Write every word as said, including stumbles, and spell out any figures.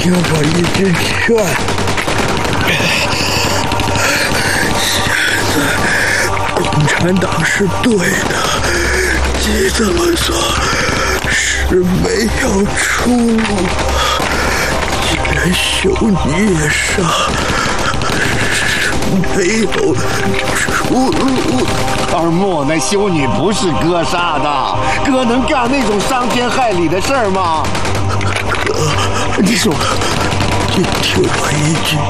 听我一句劝，现在共产党是对的，你这么做是没有出路的。既然修孽上是没有出路的。 二莫，那修女不是哥杀的，哥能干那种伤天害理的事儿吗？ 哥，你说，你听我一句